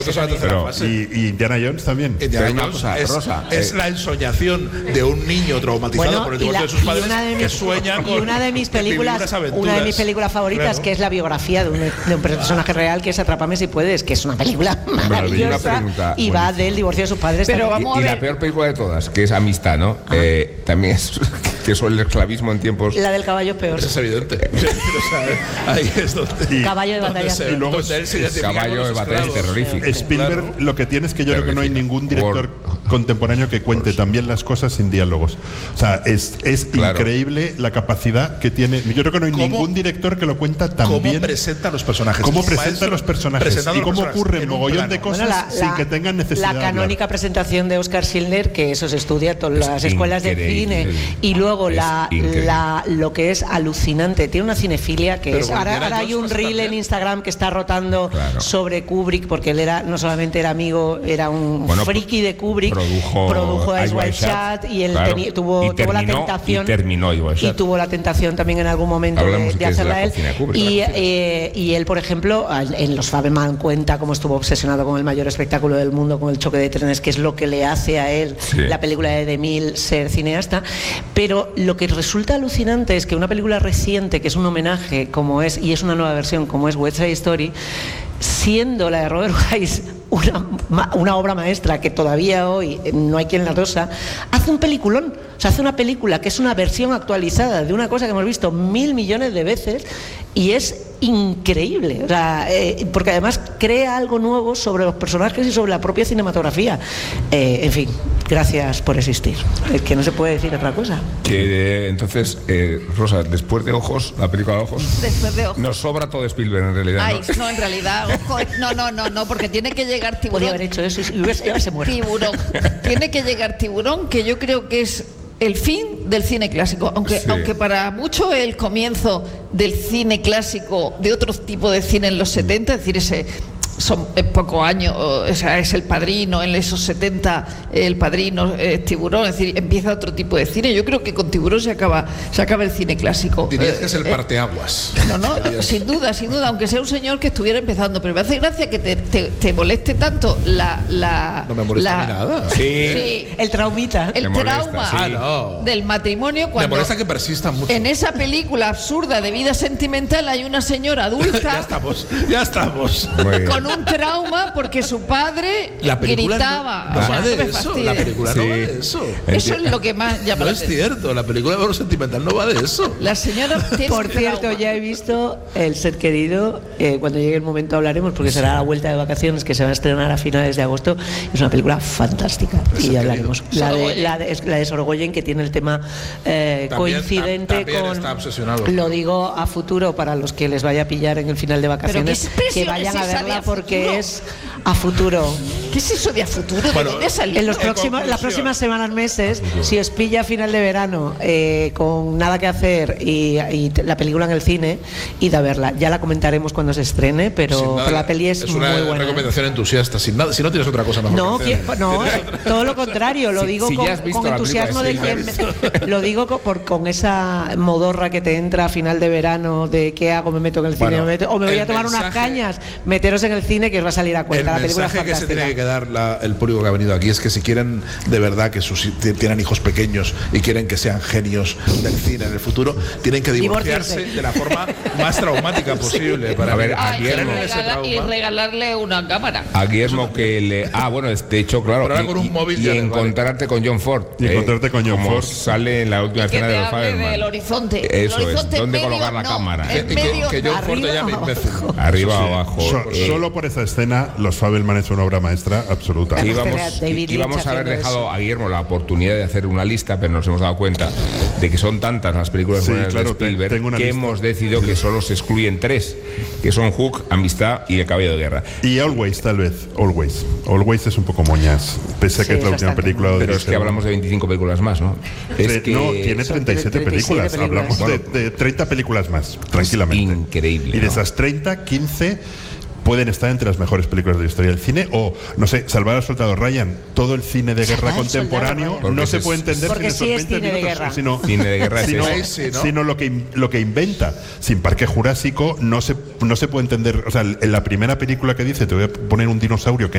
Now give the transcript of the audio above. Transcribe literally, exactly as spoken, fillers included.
Pero, y, y Indiana Jones también. Indiana Pero Jones cosa, es, Rosa, es eh. la ensoñación de un niño traumatizado bueno, por el divorcio la, de sus padres de mis, que sueña con y una de mis películas, una de mis películas favoritas, claro, que es la biografía de un, de un personaje real, que es Atrápame si puedes, que es una película maravillosa y va del divorcio de sus padres. Pero vamos y, a ver. Y la peor película de todas, que es Amistad, ¿no? Ah. Eh, también es que es el esclavismo en tiempos. La del caballo es peor. Eso es evidente. Ahí es donde. Y, caballo de batalla. Se, y luego él se caballo de batalla es terrorífico. Spielberg, claro, lo que tiene es que yo creo que no hay ningún director Por, contemporáneo que cuente también las cosas sin diálogos. O sea, es, es claro. increíble la capacidad que tiene. Yo creo que no hay ningún director que lo cuenta tan ¿Cómo bien. ¿Cómo presenta los personajes? ¿Cómo presenta los personajes? Y cómo ocurre un mogollón de cosas bueno, la, sin la, que tengan necesidad. La canónica presentación de Oscar Schindler, que eso se estudia en todas es las escuelas de cine. Y luego la, la, lo que es alucinante. Tiene una cinefilia que Pero es. Ahora, ahora hay un reel en Instagram que está rotando claro. sobre Kubrick, porque él era no solamente era amigo, era un bueno, friki de Kubrick. Produjo, produjo Ice White Shot y él claro. teni, tuvo, y terminó, tuvo la tentación. Y terminó y tuvo la tentación también en algún momento de, de hacerla él. Kubrick, y, eh, y él, por ejemplo, en Los Fabelman cuenta cómo estuvo obsesionado con el mayor espectáculo del mundo, con el choque de trenes, que es lo que le hace a él sí. la película de DeMille ser cineasta. Pero lo que resulta alucinante es que una película reciente, que es un homenaje, como es, y es una nueva versión, como es West Side Story, siendo la de Robert Wise una, una obra maestra que todavía hoy no hay quien la tosa, hace un peliculón. O sea, hace una película que es una versión actualizada de una cosa que hemos visto mil millones de veces y es increíble. O sea, eh, porque además crea algo nuevo sobre los personajes y sobre la propia cinematografía. Eh, en fin, gracias por existir. Es que no se puede decir otra cosa. Que, eh, entonces, eh, Rosa, después de Ojos, la película de Ojos, después de Ojos. Nos sobra todo Spielberg en realidad. Ay, ¿no? no, en realidad, ojo, no, no, no, no, porque tiene que llegar Tiburón. Podría haber hecho eso y hubiese muerto. Tiburón. Tiene que llegar Tiburón, que yo creo que es el fin del cine clásico, aunque, sí. aunque para mucho el comienzo del cine clásico, de otro tipo de cine en los setenta, es decir, ese son pocos años, o sea, es El Padrino, en esos setenta, El Padrino, eh, Tiburón, es decir, empieza otro tipo de cine. Yo creo que con Tiburón se acaba, se acaba el cine clásico. Dirías que es el parteaguas. No, no, sin duda, sin duda, aunque sea un señor que estuviera empezando, pero me hace gracia que te, te, te moleste tanto la, la no me molesta la, nada. Sí. sí, el traumita, el molesta, trauma sí. ah, no. del matrimonio. Cuando me molesta que persista mucho. En esa película absurda de vida sentimental hay una señora adulta. ya estamos, ya estamos. Con un trauma porque su padre la gritaba. No, no o sea, va de no eso. La película sí. no va de eso. Eso es lo que más llama No la es atención. cierto, la película de valor sentimental no va de eso. La señora tiene Por cierto, trauma. ya he visto El Ser Querido, eh, cuando llegue el momento hablaremos, porque será la vuelta de vacaciones que se va a estrenar a finales de agosto. Es una película fantástica y ya hablaremos. La de, la, de, la de Sorogoyen, que tiene el tema eh, también, coincidente tam, también con... Está obsesionado. Lo digo a futuro para los que les vaya a pillar en el final de vacaciones, que vayan a verla porque es a futuro. ¿Qué es eso de a futuro? Bueno, ¿De dónde salió? En los próximos, las próximas semanas, meses, si os pilla a final de verano eh, con nada que hacer y, y la película en el cine, id a verla. Ya la comentaremos cuando se estrene, pero, nada, pero la peli es, es muy una buena. recomendación entusiasta. Sin nada, si no tienes otra cosa mejor no, que hacer, que, no, todo lo contrario. Lo si, digo si con, con entusiasmo de quien me, lo digo con, por, con esa modorra que te entra a final de verano de qué hago, me meto en el cine, bueno, me meto, o me voy a tomar mensaje, unas cañas. Meteros en el cine que os va a salir a cuenta. El la película mensaje que se tiene que dar la, el público que ha venido aquí es que si quieren de verdad que sus, tienen hijos pequeños y quieren que sean genios del cine en el futuro, tienen que divorciarse Divorciarse. de la forma más traumática posible. Sí. Para ver a Ay, Guillermo. Y, regala, y regalarle una cámara. A Guillermo que le... Ah, bueno, de hecho, claro. Pero ahora con un móvil y, ya y encontrarte vale. con John Ford. Y eh, encontrarte con John como Ford. Sale en la última escena de los Fabelman. Del horizonte. Eso el horizonte es. ¿Dónde medio, colocar la no, cámara? En Que, medio, que John Ford te llame imbécil. Arriba o abajo. So, eh, solo por esa escena, Los Fabelman es una obra maestra absoluta. Íbamos, íbamos a haber dejado a Guillermo la oportunidad de hacer una lista, pero nos hemos dado cuenta de que son tantas las películas sí, buenas claro, de Spielberg tengo una que lista. hemos decidido que solo se excluyen tres, que son Hook, Amistad y El Caballo de Guerra. Y Always, tal vez. Always. Always es un poco moñas, pese a que sí, es la última película. De pero es que hablamos de veinticinco películas más, ¿no? Es que no, tiene treinta y siete películas. películas. Hablamos bueno, de, de treinta películas más, tranquilamente. Increíble. Y de ¿no? esas treinta, quince pueden estar entre las mejores películas de la historia del cine, o, no sé, Salvar al Soldado Ryan. Todo el cine de guerra contemporáneo no se puede entender sin esos sí veinte cine minutos, de guerra. sino, cine de guerra sino, es sí, ¿no? sino lo, que, lo que inventa. Sin Parque Jurásico no se, no se puede entender. O sea, en la primera película que dice, te voy a poner un dinosaurio que